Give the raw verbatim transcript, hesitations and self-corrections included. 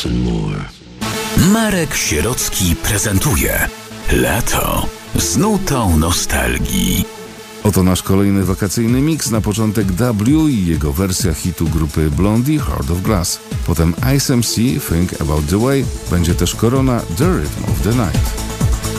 and more. Marek Sierocki prezentuje Lato z nutą nostalgii. Oto nasz kolejny wakacyjny miks. Na początek W i jego wersja hitu grupy Blondie Heart of Glass. Potem Ice M C Think About the Way. Będzie też Korona The Rhythm of the Night.